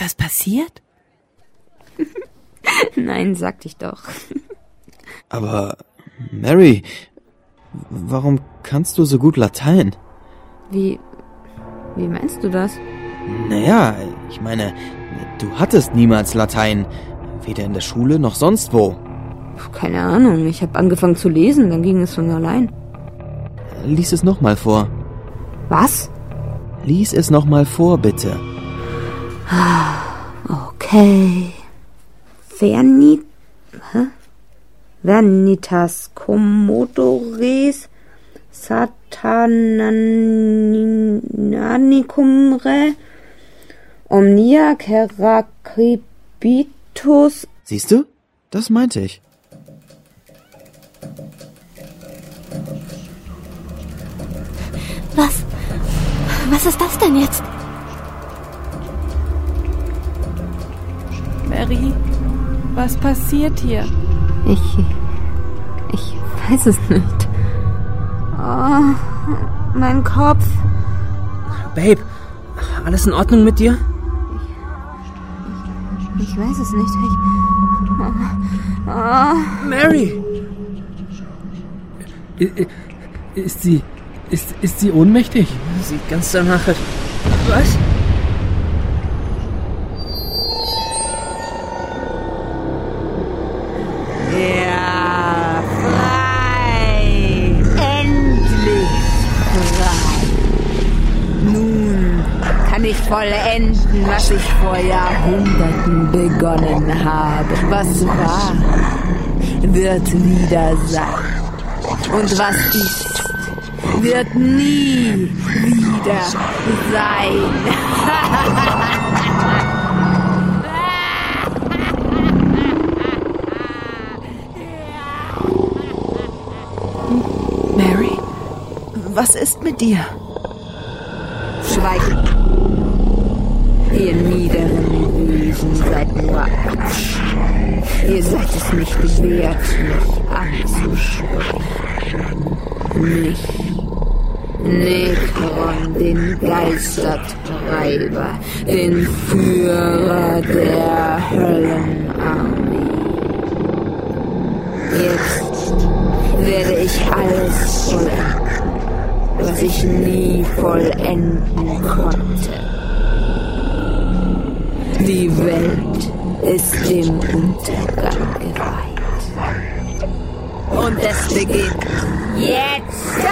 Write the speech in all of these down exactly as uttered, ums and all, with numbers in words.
Ist das passiert? Nein, sagte ich doch. Aber, Mary, warum kannst du so gut Latein? Wie, wie meinst du das? Naja, ich meine, du hattest niemals Latein. Weder in der Schule noch sonst wo. Keine Ahnung, ich habe angefangen zu lesen, dann ging es von allein. Lies es nochmal vor. Was? Lies es nochmal vor, bitte. Okay. Vernit... Hä? Vernitas commodores satananicum re omnia ceracribitus. Siehst du? Das meinte ich. Was? Was ist das denn jetzt? Mary, was passiert hier? Ich... Ich weiß es nicht. Oh, mein Kopf. Babe, alles in Ordnung mit dir? Ich, ich weiß es nicht. Ich... Oh, oh. Mary! Ist sie... Ist, ist sie ohnmächtig? Sieht ganz danach aus. Was? Ja, frei! Endlich frei! Nun kann ich vollenden, was ich vor Jahrhunderten begonnen habe. Was war, wird wieder sein. Und was ist, wird nie wieder sein. Mary, was ist mit dir? Schweigen. Ihr niederen Wesen seid nur Angst. Ihr seid es nicht wert, mich anzusprechen. Mich, Nekron, den Geistertreiber, den Führer der Höllenarmee. Jetzt werde ich alles vollenden, was ich nie vollenden konnte. Die Welt ist dem Untergang geweiht. Und es beginnt jetzt!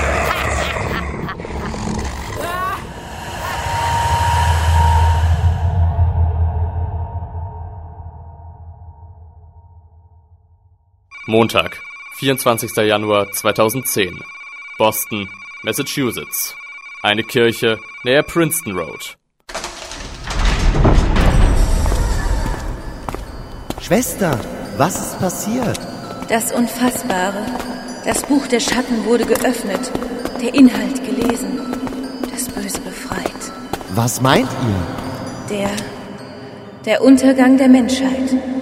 Montag, vierundzwanzigster Januar zweitausendzehn. Boston, Massachusetts. Eine Kirche näher Princeton Road. Schwester, was ist passiert? Das Unfassbare. Das Buch der Schatten wurde geöffnet. Der Inhalt gelesen. Das Böse befreit. Was meint ihr? Der... der Untergang der Menschheit.